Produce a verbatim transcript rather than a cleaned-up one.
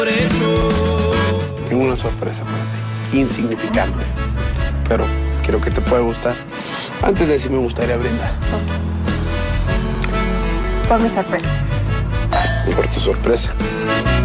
Tengo una sorpresa para ti, insignificante, pero creo que te puede gustar. Antes de decir me gustaría brindar. Por mi sorpresa. Por tu sorpresa.